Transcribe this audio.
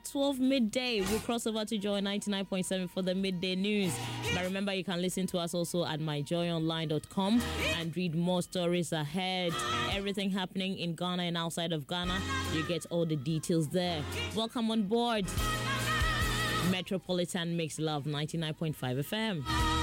12 midday, we'll cross over to Joy 99.7 for the midday news. But remember, you can listen to us also at myjoyonline.com and read more stories ahead. Everything happening in Ghana and outside of Ghana, you get all the details there. Welcome on board. Metropolitan Mix Love 99.5 FM.